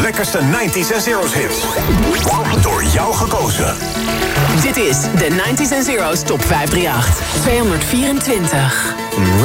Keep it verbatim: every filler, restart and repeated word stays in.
lekkerste nineties en zeros hits. Door jou gekozen. Dit is de nineties en zeros Top vijfhonderdachtendertig. tweehonderdvierentwintig.